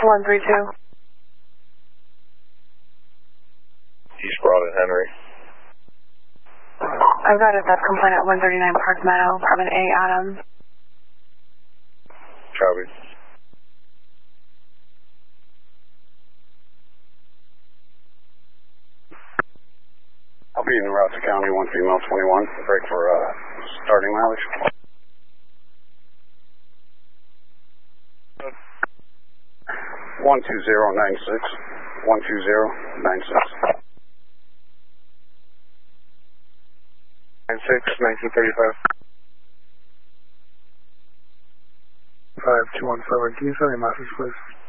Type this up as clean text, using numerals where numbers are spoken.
132. East Broad and Henry. I've got a theft complaint at 139 Park Meadow, apartment A, Adams. Copy. I'll be in Rouseau County, 1 female, 21. Break for starting mileage. 12096. 12096. 1935. 5217. Can you send me a message, please?